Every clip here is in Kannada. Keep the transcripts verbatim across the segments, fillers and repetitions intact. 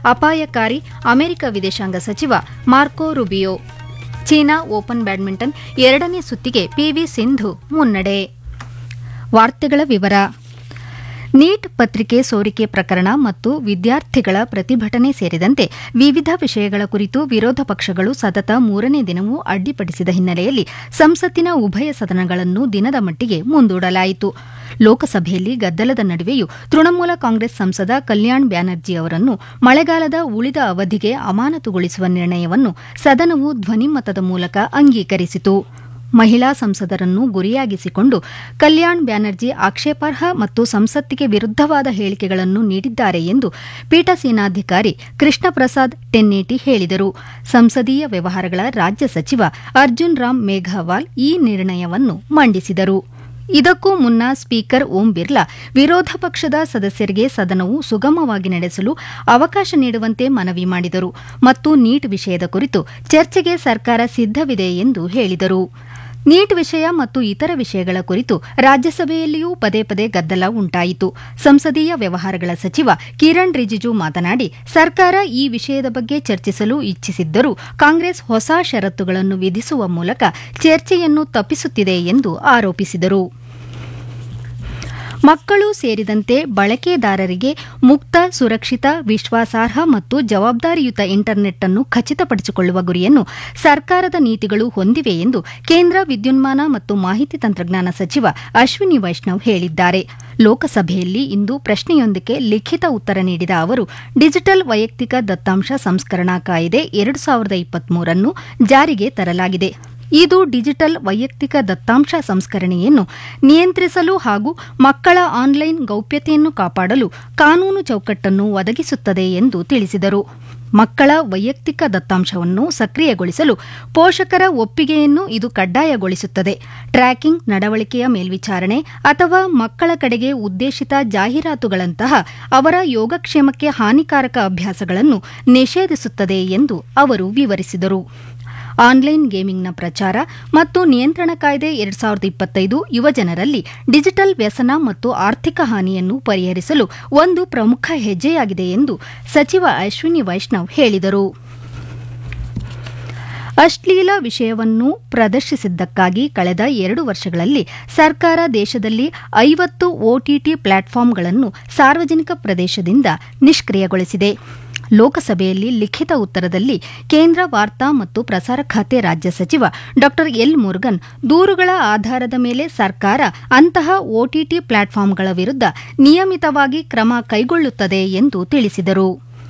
ಅಪಾಯಕಾರಿ ಅಮೆರಿಕ ವಿದೇಶಾಂಗ ಸಚಿವ ಮಾರ್ಕೊ ರುಬಿಯೋ. ಚೀನಾ ಓಪನ್ ಬ್ಯಾಡ್ಮಿಂಟನ್ ಎರಡನೇ ಸುತ್ತಿಗೆ ಪಿವಿ ಸಿಂಧು ಮುನ್ನಡೆ. ವಾರ್ತೆಗಳ ವಿವರ. ನೀಟ್ ಪತ್ರಿಕೆ ಸೋರಿಕೆ ಪ್ರಕರಣ ಮತ್ತು ವಿದ್ಯಾರ್ಥಿಗಳ ಪ್ರತಿಭಟನೆ ಸೇರಿದಂತೆ ವಿವಿಧ ವಿಷಯಗಳ ಕುರಿತು ವಿರೋಧ ಪಕ್ಷಗಳು ಸತತ ಮೂರನೇ ದಿನವೂ ಅಡ್ಡಿಪಡಿಸಿದ ಹಿನ್ನೆಲೆಯಲ್ಲಿ ಸಂಸತ್ತಿನ ಉಭಯ ಸದನಗಳನ್ನು ದಿನದ ಮಟ್ಟಿಗೆ ಮುಂದೂಡಲಾಯಿತು. ಲೋಕಸಭೆಯಲ್ಲಿ ಗದ್ದಲದ ನಡುವೆಯೂ ತೃಣಮೂಲ ಕಾಂಗ್ರೆಸ್ ಸಂಸದ ಕಲ್ಯಾಣ್ ಬ್ಯಾನರ್ಜಿ ಅವರನ್ನು ಮಳೆಗಾಲದ ಉಳಿದ ಅವಧಿಗೆ ಅಮಾನತುಗೊಳಿಸುವ ನಿರ್ಣಯವನ್ನು ಸದನವು ಧ್ವನಿಮತದ ಮೂಲಕ ಅಂಗೀಕರಿಸಿತು. ಮಹಿಳಾ ಸಂಸದರನ್ನು ಗುರಿಯಾಗಿಸಿಕೊಂಡು ಕಲ್ಯಾಣ್ ಬ್ಯಾನರ್ಜಿ ಆಕ್ಷೇಪಾರ್ಹ ಮತ್ತು ಸಂಸತ್ತಿಗೆ ವಿರುದ್ದವಾದ ಹೇಳಿಕೆಗಳನ್ನು ನೀಡಿದ್ದಾರೆ ಎಂದು ಪೀಠಸೇನಾಧಿಕಾರಿ ಕೃಷ್ಣ ಪ್ರಸಾದ್ ಟೆನ್ನೇಟಿ ಹೇಳಿದರು. ಸಂಸದೀಯ ವ್ಯವಹಾರಗಳ ರಾಜ್ಯ ಸಚಿವ ಅರ್ಜುನ್ ರಾಮ್ ಮೇಘವಾಲ್ ಈ ನಿರ್ಣಯವನ್ನು ಮಂಡಿಸಿದರು. ಇದಕ್ಕೂ ಮುನ್ನ ಸ್ಪೀಕರ್ ಓಂ ಬಿರ್ಲಾ ವಿರೋಧ ಪಕ್ಷದ ಸದಸ್ಯರಿಗೆ ಸದನವು ಸುಗಮವಾಗಿ ನಡೆಸಲು ಅವಕಾಶ ನೀಡುವಂತೆ ಮನವಿ ಮಾಡಿದರು ಮತ್ತು ನೀಟ್ ವಿಷಯದ ಕುರಿತು ಚರ್ಚೆಗೆ ಸರ್ಕಾರ ಸಿದ್ದವಿದೆ ಎಂದು ಹೇಳಿದರು. ನೀಟ್ ವಿಷಯ ಮತ್ತು ಇತರ ವಿಷಯಗಳ ಕುರಿತು ರಾಜ್ಯಸಭೆಯಲ್ಲಿಯೂ ಪದೇ ಪದೇ ಗದ್ದಲ ಉಂಟಾಯಿತು. ಸಂಸದೀಯ ವ್ಯವಹಾರಗಳ ಸಚಿವ ಕಿರಣ್ ರಿಜಿಜು ಮಾತನಾಡಿ, ಸರ್ಕಾರ ಈ ವಿಷಯದ ಬಗ್ಗೆ ಚರ್ಚಿಸಲು ಇಚ್ಛಿಸಿದ್ದರೂ ಕಾಂಗ್ರೆಸ್ ಹೊಸ ಷರತ್ತುಗಳನ್ನು ವಿಧಿಸುವ ಮೂಲಕ ಚರ್ಚೆಯನ್ನು ತಪ್ಪಿಸುತ್ತಿದೆ ಎಂದು ಆರೋಪಿಸಿದರು. ಮಕ್ಕಳು ಸೇರಿದಂತೆ ಬಳಕೆದಾರರಿಗೆ ಮುಕ್ತ, ಸುರಕ್ಷಿತ, ವಿಶ್ವಾಸಾರ್ಹ ಮತ್ತು ಜವಾಬ್ದಾರಿಯುತ ಇಂಟರ್ನೆಟ್ ಅನ್ನು ಖಚಿತಪಡಿಸಿಕೊಳ್ಳುವ ಗುರಿಯನ್ನು ಸರ್ಕಾರದ ನೀತಿಗಳು ಹೊಂದಿವೆ ಎಂದು ಕೇಂದ್ರ ವಿದ್ಯುನ್ಮಾನ ಮತ್ತು ಮಾಹಿತಿ ತಂತ್ರಜ್ಞಾನ ಸಚಿವ ಅಶ್ವಿನಿ ವೈಷ್ಣವ್ ಹೇಳಿದ್ದಾರೆ. ಲೋಕಸಭೆಯಲ್ಲಿ ಇಂದು ಪ್ರಶ್ನೆಯೊಂದಕ್ಕೆ ಲಿಖಿತ ಉತ್ತರ ನೀಡಿದ ಅವರು, ಡಿಜಿಟಲ್ ವೈಯಕ್ತಿಕ ದತ್ತಾಂಶ ಸಂಸ್ಕರಣಾ ಕಾಯ್ದೆ ಎರಡು ಸಾವಿರದ ಇಪ್ಪತ್ಮೂರನ್ನು ಜಾರಿಗೆ ತರಲಾಗಿದೆ. ಇದು ಡಿಜಿಟಲ್ ವೈಯಕ್ತಿಕ ದತ್ತಾಂಶ ಸಂಸ್ಕರಣೆಯನ್ನು ನಿಯಂತ್ರಿಸಲು ಹಾಗೂ ಮಕ್ಕಳ ಆನ್ಲೈನ್ ಗೌಪ್ಯತೆಯನ್ನು ಕಾಪಾಡಲು ಕಾನೂನು ಚೌಕಟ್ಟನ್ನು ಒದಗಿಸುತ್ತದೆ ಎಂದು ತಿಳಿಸಿದರು. ಮಕ್ಕಳ ವೈಯಕ್ತಿಕ ದತ್ತಾಂಶವನ್ನು ಸಕ್ರಿಯಗೊಳಿಸಲು ಪೋಷಕರ ಒಪ್ಪಿಗೆಯನ್ನು ಇದು ಕಡ್ಡಾಯಗೊಳಿಸುತ್ತದೆ. ಟ್ರ್ಯಾಕಿಂಗ್, ನಡವಳಿಕೆಯ ಮೇಲ್ವಿಚಾರಣೆ ಅಥವಾ ಮಕ್ಕಳ ಕಡೆಗೆ ಉದ್ದೇಶಿತ ಜಾಹೀರಾತುಗಳಂತಹ ಅವರ ಯೋಗಕ್ಷೇಮಕ್ಕೆ ಹಾನಿಕಾರಕ ಅಭ್ಯಾಸಗಳನ್ನು ನಿಷೇಧಿಸುತ್ತದೆ ಎಂದು ಅವರು ವಿವರಿಸಿದರು. ಆನ್ಲೈನ್ ಗೇಮಿಂಗ್ನ ಪ್ರಚಾರ ಮತ್ತು ನಿಯಂತ್ರಣ ಕಾಯ್ದೆ ಎರಡು ಸಾವಿರದ ಇಪ್ಪತ್ತೈದು ಯುವಜನರಲ್ಲಿ ಡಿಜಿಟಲ್ ವ್ಯಸನ ಮತ್ತು ಆರ್ಥಿಕ ಹಾನಿಯನ್ನು ಪರಿಹರಿಸಲು ಒಂದು ಪ್ರಮುಖ ಹೆಜ್ಜೆಯಾಗಿದೆ ಎಂದು ಸಚಿವ ಅಶ್ವಿನಿ ವೈಷ್ಣವ್ ಹೇಳಿದರು. ಅಶ್ಲೀಲ ವಿಷಯವನ್ನು ಪ್ರದರ್ಶಿಸಿದ್ದಕ್ಕಾಗಿ ಕಳೆದ ಎರಡು ವರ್ಷಗಳಲ್ಲಿ ಸರ್ಕಾರ ದೇಶದಲ್ಲಿ ಐವತ್ತು ಒಟಿಟಿ ಪ್ಲಾಟ್ಫಾರ್ಮ್ಗಳನ್ನು ಸಾರ್ವಜನಿಕ ಪ್ರದೇಶದಿಂದ ನಿಷ್ಕ್ರಿಯಗೊಳಿಸಿದೆ. ಲೋಕಸಭೆಯಲ್ಲಿ ಲಿಖಿತ ಉತ್ತರದಲ್ಲಿ ಕೇಂದ್ರ ವಾರ್ತಾ ಮತ್ತು ಪ್ರಸಾರ ಖಾತೆ ರಾಜ್ಯ ಸಚಿವ ಡಾ ಎಲ್ ಮುರುಗನ್, ದೂರುಗಳ ಆಧಾರದ ಮೇಲೆ ಸರ್ಕಾರ ಅಂತಹ ಒಟಿಟಿ ಪ್ಲಾಟ್ಫಾರ್ಮ್ಗಳ ವಿರುದ್ಧ ನಿಯಮಿತವಾಗಿ ಕ್ರಮ ಕೈಗೊಳ್ಳುತ್ತದೆ ಎಂದು ತಿಳಿಸಿದರು.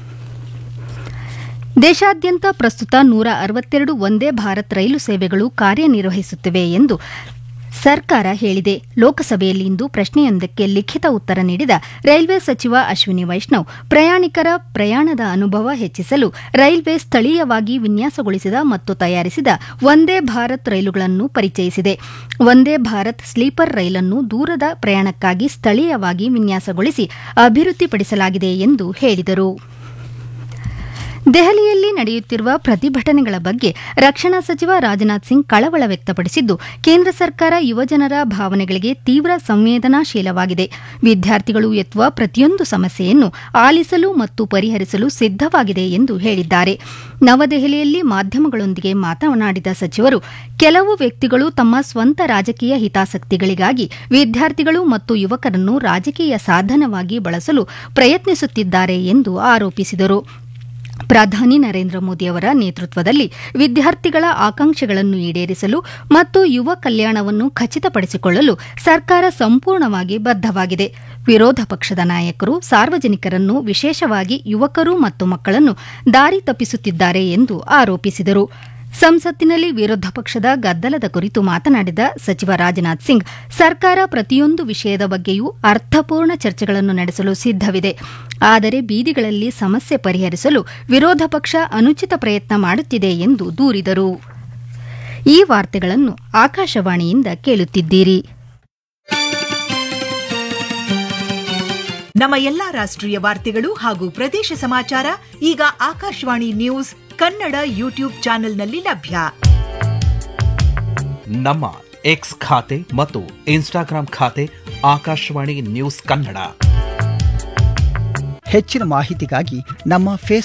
ದೇಶಾದ್ಯಂತ ಪ್ರಸ್ತುತ ನೂರ ಅರವತ್ತೆರಡು ವಂದೇ ಭಾರತ್ ರೈಲು ಸೇವೆಗಳು ಕಾರ್ಯನಿರ್ವಹಿಸುತ್ತಿವೆ ಎಂದು ಸರ್ಕಾರ ಹೇಳಿದೆ. ಲೋಕಸಭೆಯಲ್ಲಿಂದು ಪ್ರಶ್ನೆಯೊಂದಕ್ಕೆ ಲಿಖಿತ ಉತ್ತರ ನೀಡಿದ ರೈಲ್ವೆ ಸಚಿವ ಅಶ್ವಿನಿ ವೈಷ್ಣವ್, ಪ್ರಯಾಣಿಕರ ಪ್ರಯಾಣದ ಅನುಭವ ಹೆಚ್ಚಿಸಲು ರೈಲ್ವೆ ಸ್ಥಳೀಯವಾಗಿ ವಿನ್ಯಾಸಗೊಳಿಸಿದ ಮತ್ತು ತಯಾರಿಸಿದ ವಂದೇ ಭಾರತ್ ರೈಲುಗಳನ್ನು ಪರಿಚಯಿಸಿದೆ. ವಂದೇ ಭಾರತ್ ಸ್ಲೀಪರ್ ರೈಲನ್ನು ದೂರದ ಪ್ರಯಾಣಕ್ಕಾಗಿ ಸ್ಥಳೀಯವಾಗಿ ವಿನ್ಯಾಸಗೊಳಿಸಿ ಅಭಿವೃದ್ಧಿಪಡಿಸಲಾಗಿದೆ ಎಂದು ಹೇಳಿದರು. ದೆಹಲಿಯಲ್ಲಿ ನಡೆಯುತ್ತಿರುವ ಪ್ರತಿಭಟನೆಗಳ ಬಗ್ಗೆ ರಕ್ಷಣಾ ಸಚಿವ ರಾಜನಾಥ್ ಸಿಂಗ್ ಕಳವಳ ವ್ಯಕ್ತಪಡಿಸಿದ್ದು, ಕೇಂದ್ರ ಸರ್ಕಾರ ಯುವಜನರ ಭಾವನೆಗಳಿಗೆ ತೀವ್ರ ಸಂವೇದನಾಶೀಲವಾಗಿದೆ. ವಿದ್ಯಾರ್ಥಿಗಳು ಎತ್ತುವ ಪ್ರತಿಯೊಂದು ಸಮಸ್ಯೆಯನ್ನು ಆಲಿಸಲು ಮತ್ತು ಪರಿಹರಿಸಲು ಸಿದ್ದವಾಗಿದೆ ಎಂದು ಹೇಳಿದ್ದಾರೆ. ನವದೆಹಲಿಯಲ್ಲಿ ಮಾಧ್ಯಮಗಳೊಂದಿಗೆ ಮಾತನಾಡಿದ ಸಚಿವರು, ಕೆಲವು ವ್ಯಕ್ತಿಗಳು ತಮ್ಮ ಸ್ವಂತ ರಾಜಕೀಯ ಹಿತಾಸಕ್ತಿಗಳಿಗಾಗಿ ವಿದ್ಯಾರ್ಥಿಗಳು ಮತ್ತು ಯುವಕರನ್ನು ರಾಜಕೀಯ ಸಾಧನವಾಗಿ ಬಳಸಲು ಪ್ರಯತ್ನಿಸುತ್ತಿದ್ದಾರೆ ಎಂದು ಆರೋಪಿಸಿದರು. ಪ್ರಧಾನಿ ನರೇಂದ್ರ ಮೋದಿಯವರ ನೇತೃತ್ವದಲ್ಲಿ ವಿದ್ಯಾರ್ಥಿಗಳ ಆಕಾಂಕ್ಷೆಗಳನ್ನು ಈಡೇರಿಸಲು ಮತ್ತು ಯುವ ಕಲ್ಯಾಣವನ್ನು ಖಚಿತಪಡಿಸಿಕೊಳ್ಳಲು ಸರ್ಕಾರ ಸಂಪೂರ್ಣವಾಗಿ ಬದ್ಧವಾಗಿದೆ. ವಿರೋಧ ಪಕ್ಷದ ನಾಯಕರು ಸಾರ್ವಜನಿಕರನ್ನು, ವಿಶೇಷವಾಗಿ ಯುವಕರು ಮತ್ತು ಮಕ್ಕಳನ್ನು ದಾರಿ ತಪ್ಪಿಸುತ್ತಿದ್ದಾರೆ ಎಂದು ಆರೋಪಿಸಿದರು. ಸಂಸತ್ತಿನಲ್ಲಿ ವಿರೋಧ ಪಕ್ಷದ ಗದ್ದಲದ ಕುರಿತು ಮಾತನಾಡಿದ ಸಚಿವ ರಾಜನಾಥ್ ಸಿಂಗ್, ಸರ್ಕಾರ ಪ್ರತಿಯೊಂದು ವಿಷಯದ ಬಗ್ಗೆಯೂ ಅರ್ಥಪೂರ್ಣ ಚರ್ಚೆಗಳನ್ನು ನಡೆಸಲು ಸಿದ್ದವಿದೆ. ಆದರೆ ಬೀದಿಗಳಲ್ಲಿ ಸಮಸ್ಯೆ ಪರಿಹರಿಸಲು ವಿರೋಧ ಪಕ್ಷ ಅನುಚಿತ ಪ್ರಯತ್ನ ಮಾಡುತ್ತಿದೆ ಎಂದು ದೂರಿದರು. ಈ ವಾರ್ತೆಗಳನ್ನು ಆಕಾಶವಾಣಿಯಿಂದ ಕೇಳುತ್ತಿದ್ದೀರಿ. ನಮ್ಮ ಎಲ್ಲಾ ರಾಷ್ಟ್ರೀಯ ವಾರ್ತೆಗಳು ಹಾಗೂ ಪ್ರದೇಶ ಸಮಾಚಾರ ಈಗ ಆಕಾಶವಾಣಿ ನ್ಯೂಸ್ ಕನ್ನಡ ಯೂಟ್ಯೂಬ್ ಚಾನೆಲ್ನಲ್ಲಿ ಲಭ್ಯ. ನಮ್ಮ ಎಕ್ಸ್ ಖಾತೆ ಮತ್ತು ಇನ್ಸ್ಟಾಗ್ರಾಂ ಖಾತೆ ಆಕಾಶವಾಣಿ ನ್ಯೂಸ್ ಕನ್ನಡ. ಹೆಚ್ಚಿನ ಮಾಹಿತಿಗಾಗಿ ನಮ್ಮ ಫೇಸ್